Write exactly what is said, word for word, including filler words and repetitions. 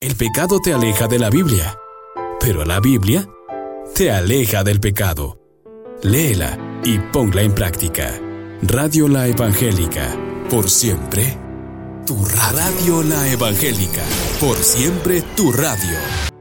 El pecado te aleja de la Biblia, pero la Biblia te aleja del pecado. Léela y ponla en práctica. Radio La Evangélica, por siempre tu radio. Radio La Evangélica, por siempre tu radio.